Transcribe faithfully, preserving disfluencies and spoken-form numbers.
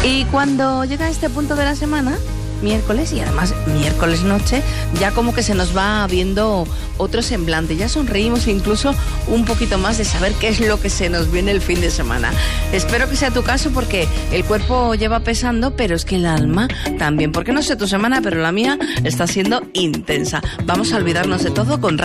Y cuando llega este punto de la semana, miércoles, y además miércoles noche, ya como que se nos va viendo otro semblante, ya sonreímos incluso un poquito más de saber qué es lo que se nos viene el fin de semana. Espero que sea tu caso, porque el cuerpo lleva pesando, pero es que el alma también, porque no sé tu semana, pero la mía está siendo intensa. Vamos a olvidarnos de todo con